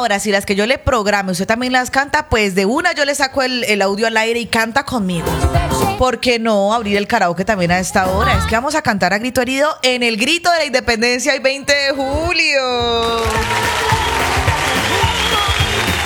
Ahora, si las que yo le programe, usted también las canta, pues de una yo le saco el audio al aire y canta conmigo. ¿Por qué no abrir el karaoke también a esta hora? Es que vamos a cantar a grito herido en el grito de la independencia el 20 de julio.